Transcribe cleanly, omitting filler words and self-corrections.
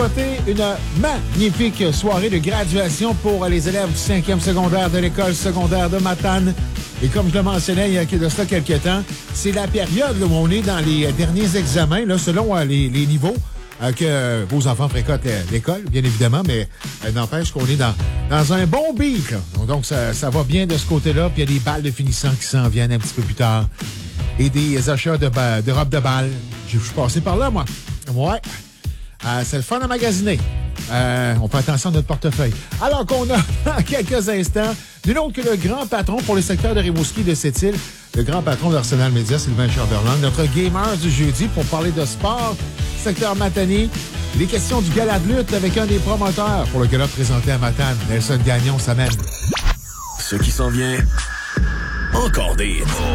souhaiter une magnifique soirée de graduation pour les élèves du 5e secondaire de l'École secondaire de Matane. Et comme je le mentionnais il y a de cela quelques temps, c'est la période là, où on est dans les derniers examens, là, selon les niveaux que vos enfants fréquentent l'école, bien évidemment, mais n'empêche qu'on est dans un bon beat. Là. Donc, ça va bien de ce côté-là. Puis il y a des balles de finissant qui s'en viennent un petit peu plus tard. Et des achats de robes de balles. Je suis passé par là, moi. Ouais. C'est le fun à magasiner. On fait attention à notre portefeuille. Alors qu'on a, dans quelques instants, nul autre que le grand patron pour le secteur de Rimouski de Sept-Îles, le grand patron d'Arsenal Media, Sylvain Chamberlain, notre gamer du jeudi pour parler de sport, secteur Matane, les questions du gala de lutte avec un des promoteurs pour le gala présenté à Matane. Nelson Gagnon s'amène. Ce qui s'en vient, encore des